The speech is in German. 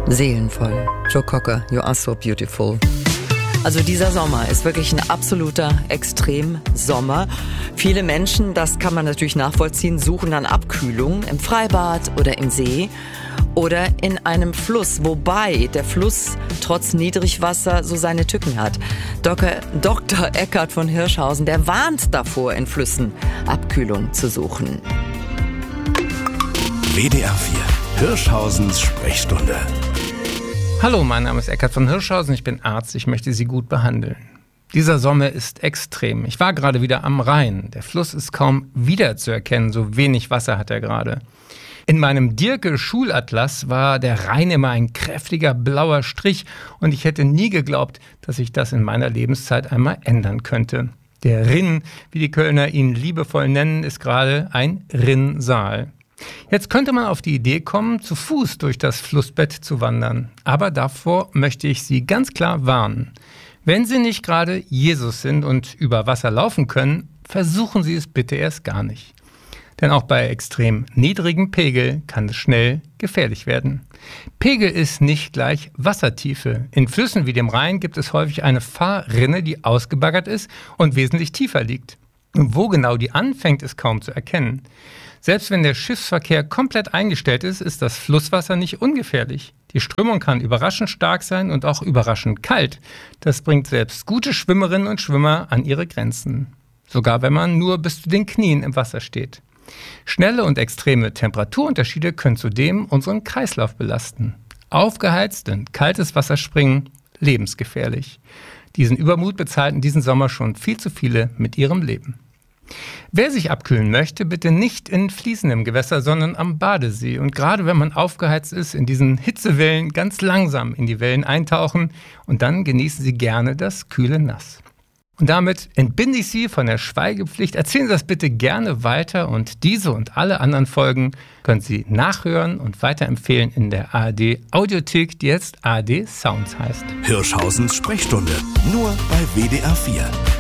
Seelenvoll. Joe Cocker, You Are So Beautiful. Also dieser Sommer ist wirklich ein absoluter Extremsommer. Viele Menschen, das kann man natürlich nachvollziehen, suchen dann Abkühlung im Freibad oder im See oder in einem Fluss, wobei der Fluss trotz Niedrigwasser so seine Tücken hat. Dr. Eckhard von Hirschhausen, der warnt davor, in Flüssen Abkühlung zu suchen. WDR 4, Hirschhausens Sprechstunde. Hallo, mein Name ist Eckhard von Hirschhausen, ich bin Arzt, ich möchte Sie gut behandeln. Dieser Sommer ist extrem. Ich war gerade wieder am Rhein. Der Fluss ist kaum wiederzuerkennen, so wenig Wasser hat er gerade. In meinem Dierke-Schulatlas war der Rhein immer ein kräftiger blauer Strich und ich hätte nie geglaubt, dass sich das in meiner Lebenszeit einmal ändern könnte. Der Rinn, wie die Kölner ihn liebevoll nennen, ist gerade ein Rinnsal. Jetzt könnte man auf die Idee kommen, zu Fuß durch das Flussbett zu wandern. Aber davor möchte ich Sie ganz klar warnen. Wenn Sie nicht gerade Jesus sind und über Wasser laufen können, versuchen Sie es bitte erst gar nicht. Denn auch bei extrem niedrigem Pegel kann es schnell gefährlich werden. Pegel ist nicht gleich Wassertiefe. In Flüssen wie dem Rhein gibt es häufig eine Fahrrinne, die ausgebaggert ist und wesentlich tiefer liegt. Und wo genau die anfängt, ist kaum zu erkennen. Selbst wenn der Schiffsverkehr komplett eingestellt ist, ist das Flusswasser nicht ungefährlich. Die Strömung kann überraschend stark sein und auch überraschend kalt. Das bringt selbst gute Schwimmerinnen und Schwimmer an ihre Grenzen. Sogar wenn man nur bis zu den Knien im Wasser steht. Schnelle und extreme Temperaturunterschiede können zudem unseren Kreislauf belasten. Aufgeheizt in kaltes Wasser springen, lebensgefährlich. Diesen Übermut bezahlten diesen Sommer schon viel zu viele mit ihrem Leben. Wer sich abkühlen möchte, bitte nicht in fließendem Gewässer, sondern am Badesee. Und gerade wenn man aufgeheizt ist, in diesen Hitzewellen ganz langsam in die Wellen eintauchen und dann genießen Sie gerne das kühle Nass. Und damit entbinde ich Sie von der Schweigepflicht. Erzählen Sie das bitte gerne weiter und diese und alle anderen Folgen können Sie nachhören und weiterempfehlen in der ARD Audiothek, die jetzt ARD Sounds heißt. Hirschhausens Sprechstunde, nur bei WDR 4.